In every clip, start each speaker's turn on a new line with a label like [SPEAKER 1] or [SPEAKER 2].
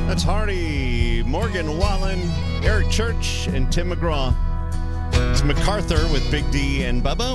[SPEAKER 1] That's Hardy, Morgan Wallen, Eric Church, and Tim McGraw. It's MacArthur with Big D and Bubba.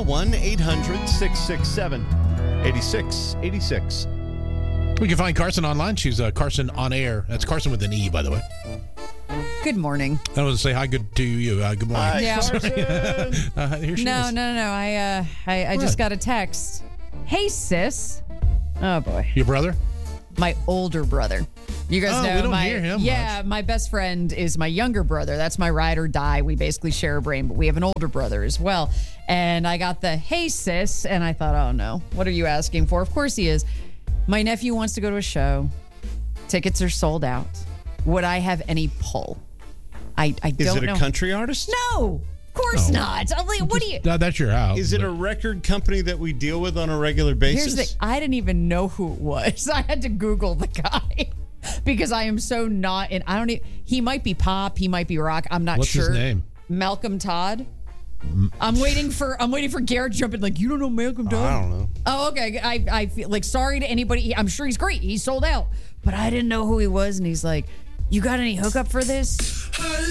[SPEAKER 1] 1-800-667-8686.
[SPEAKER 2] We can find Carson online. She's Carson on air. That's Carson with an E, by the way.
[SPEAKER 3] Good morning.
[SPEAKER 2] I want to say hi good to you. Good morning.
[SPEAKER 1] Hi,
[SPEAKER 3] Yeah.
[SPEAKER 1] Carson.
[SPEAKER 2] Here she
[SPEAKER 3] No.
[SPEAKER 2] is.
[SPEAKER 3] I just got a text. Hey, sis. Oh, boy.
[SPEAKER 2] Your brother?
[SPEAKER 3] My older brother. You guys know
[SPEAKER 2] we don't hear him much.
[SPEAKER 3] my best friend is my younger brother. That's my ride or die. We basically share a brain, but we have an older brother as well. And I got the hey, sis. And I thought, oh, no. What are you asking for? Of course he is. My nephew wants to go to a show. Tickets are sold out. Would I have any pull? I don't know.
[SPEAKER 1] Is it a country artist?
[SPEAKER 3] No, of course not. I'm like, what do you?
[SPEAKER 2] That's your house.
[SPEAKER 1] Is it a record company that we deal with on a regular basis?
[SPEAKER 3] Here's the I didn't even know who it was. I had to Google the guy because I am so not in. I don't even, he might be pop, he might be rock. I'm not
[SPEAKER 2] What's
[SPEAKER 3] sure.
[SPEAKER 2] his name?
[SPEAKER 3] Malcolm Todd. I'm waiting for Garrett to jump in like, you don't know Malcolm Todd?
[SPEAKER 1] I don't know.
[SPEAKER 3] Oh, okay. I feel like sorry to anybody. I'm sure he's great. He's sold out. But I didn't know who he was, and he's like, you got any hookup for this?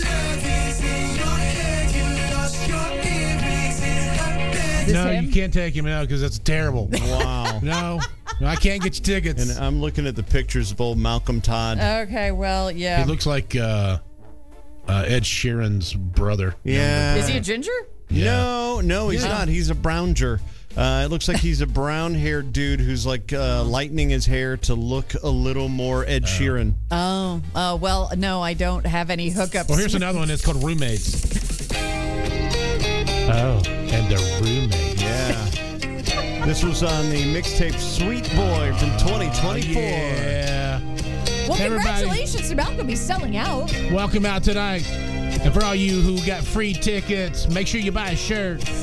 [SPEAKER 2] No,
[SPEAKER 3] him?
[SPEAKER 2] you can't take him out because that's terrible.
[SPEAKER 1] Wow.
[SPEAKER 2] No, I can't get you tickets.
[SPEAKER 1] And I'm looking at the pictures of old Malcolm Todd.
[SPEAKER 3] Okay, well, yeah.
[SPEAKER 2] He looks like Ed Sheeran's brother.
[SPEAKER 1] Yeah.
[SPEAKER 3] Is he a ginger?
[SPEAKER 1] No, he's not. He's a brownger. It looks like he's a brown-haired dude who's like lightening his hair to look a little more Ed Sheeran.
[SPEAKER 3] Oh, well, no, I don't have any hookups.
[SPEAKER 2] Well, here's another one. It's called Roommates. Oh, and the roommate.
[SPEAKER 1] Yeah. This was on the mixtape Sweet Boy from 2024.
[SPEAKER 2] Yeah.
[SPEAKER 3] Well,
[SPEAKER 2] Everybody-
[SPEAKER 3] congratulations to Malcolm. He's selling out.
[SPEAKER 2] Welcome out tonight. And for all you who got free tickets, make sure you buy a shirt.